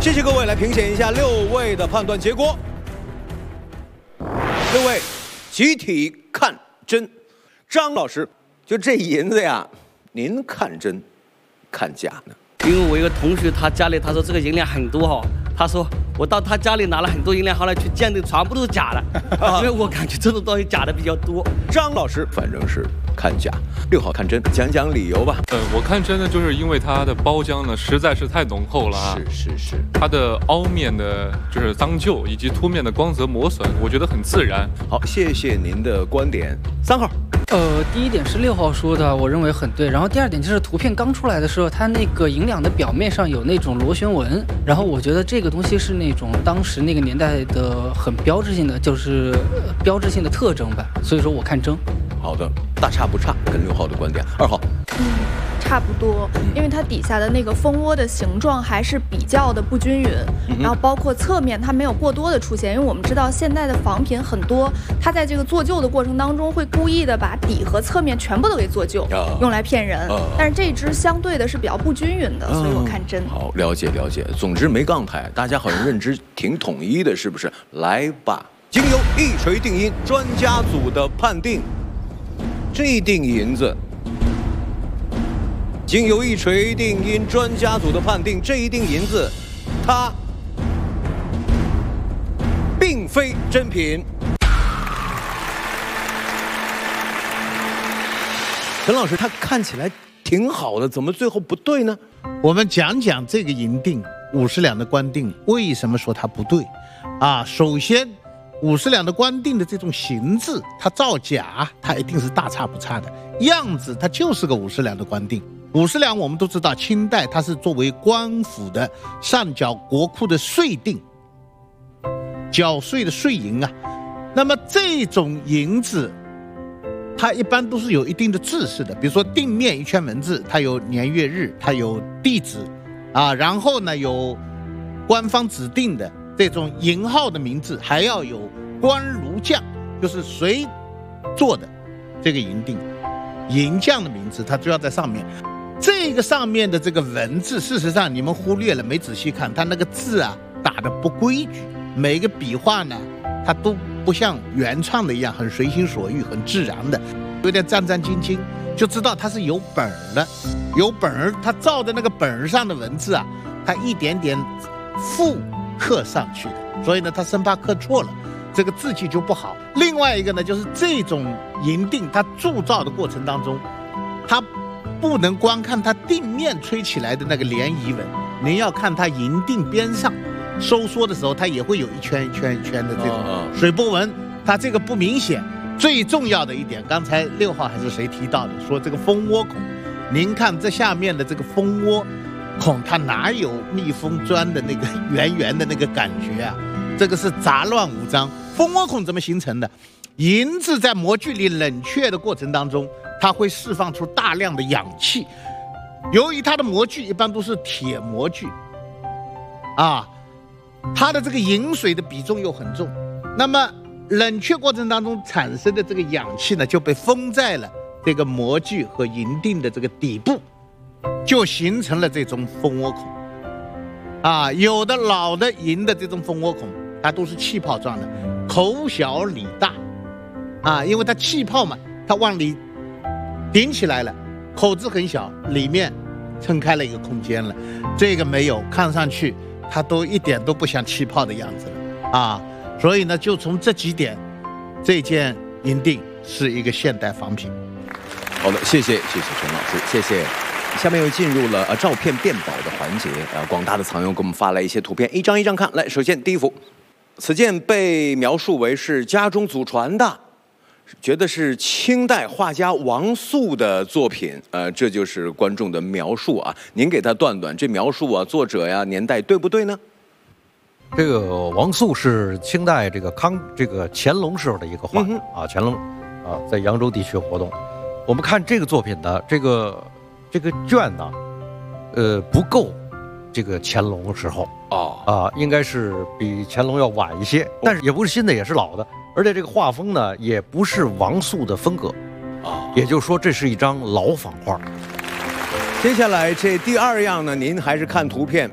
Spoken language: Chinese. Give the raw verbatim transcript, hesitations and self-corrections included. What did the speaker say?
谢谢各位来评选一下六位的判断结果。六位集体看真，张老师，就这银子呀，您看真看假呢？ 因为我一个同学，他家里他说这个银两很多哈、哦，他说我到他家里拿了很多银两，后来去鉴定，全部都是假的，因为我感觉这种东西假的比较多。 张老师反正是看假，六号看真，讲讲理由吧。 呃，我看真的就是因为它的包浆呢实在是太浓厚了啊， 是是是， 它的凹面的就是脏旧以及凸面的光泽磨损，我觉得很自然。 好，谢谢您的观点。三号。 呃，第一点是六号说的，我认为很对。然后第二点就是图片刚出来的时候，它那个银两的表面上有那种螺旋纹，然后我觉得这个东西是那种当时那个年代的很标志性的，就是标志性的特征吧。所以说我看真。 好的，大差不差，跟六号的观点。二号。 嗯，差不多，因为它底下的那个蜂窝的形状还是比较的不均匀， 嗯、 然后包括侧面它没有过多的出现，因为我们知道现在的仿品很多，它在这个做旧的过程当中会故意的把底和侧面全部都给做旧，啊、用来骗人。啊、但是这只相对的是比较不均匀的，嗯、所以我看真。 好，了解了解。总之没杠台，大家好像认知挺统一的，是不是？来吧，经由一锤定音专家组的判定，这一锭银子。经由一锤定音专家组的判定，这一锭银子，它并非真品。陈老师，它看起来挺好的，怎么最后不对呢？ 我们讲讲这个银锭五十两的官锭为什么说它不对啊？首先，五十两的官锭的这种形制，它造假，它一定是大差不差的样子，它就是个五十两的官锭。五十两我们都知道，清代它是作为官府的上缴国库的税锭，缴税的税银啊。那么这种银子，它一般都是有一定的制式的，比如说锭面一圈文字，它有年月日，它有地址啊，然后呢有官方指定的这种银号的名字，还要有官炉匠，就是谁做的这个银锭，银匠的名字，它就要在上面。这个上面的这个文字，事实上你们忽略了，没仔细看，它那个字啊打得不规矩，每个笔画呢，它都不像原创的一样很随心所欲、很自然的，有点战战兢兢，就知道它是有本儿的，有本儿，它照着那个本儿上的文字啊，它一点点复刻上去的，所以呢，它生怕刻错了，这个字迹就不好。另外一个呢，就是这种银锭它铸造的过程当中，它不能光看它锭面吹起来的那个涟漪纹，您要看它银锭边上收缩的时候，它也会有一圈一圈一圈的这种水波纹，它这个不明显。最重要的一点，刚才六号还是谁提到的，说这个蜂窝孔，您看这下面的这个蜂窝孔，它哪有蜜蜂钻的那个圆圆的那个感觉啊？这个是杂乱无章。蜂窝孔怎么形成的？银子在模具里冷却的过程当中，它会释放出大量的氧气。由于它的模具一般都是铁模具啊，它的这个银水的比重又很重，那么冷却过程当中产生的这个氧气呢，就被封在了这个模具和银锭的这个底部，就形成了这种蜂窝孔啊。有的老的银的这种蜂窝孔，它都是气泡状的，口小里大啊，因为它气泡嘛，它往里顶起来了，口子很小，里面撑开了一个空间了。这个没有，看上去它都一点都不像气泡的样子了啊。所以呢，就从这几点，这件银锭是一个现代仿品。 好的，谢谢谢谢陈老师，谢谢。下面又进入了呃照片辨宝的环节，呃，广大的藏友给我们发来一些图片，一张一张看。来，首先第一幅，此件被描述为是家中祖传的，觉得是清代画家王素的作品，呃，这就是观众的描述啊。您给他断断，这描述啊，作者呀，年代对不对呢？ 这个王素是清代这个康这个乾隆时候的一个画家、嗯、啊，乾隆啊在扬州地区活动。我们看这个作品的这个这个卷呢，呃，不够这个乾隆时候啊啊，应该是比乾隆要晚一些，但是也不是新的，也是老的，而且这个画风呢，也不是王素的风格啊，也就是说这是一张老仿画。 接下来这第二样呢，您还是看图片。